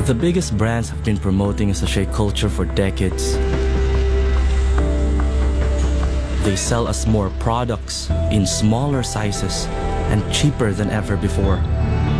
The biggest brands have been promoting a sachet culture for decades. They sell us more products in smaller sizes and cheaper than ever before.